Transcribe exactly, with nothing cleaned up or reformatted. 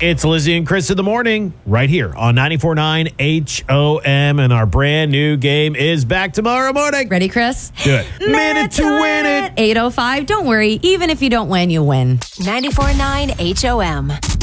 It's Lizzie and Chris in the morning, right here on ninety-four point nine H O M, and our brand new game is back tomorrow morning. Ready, Chris? Do it. Minute to win it. eight oh five. Don't worry. Even if you don't win, you win. ninety-four point nine H O M.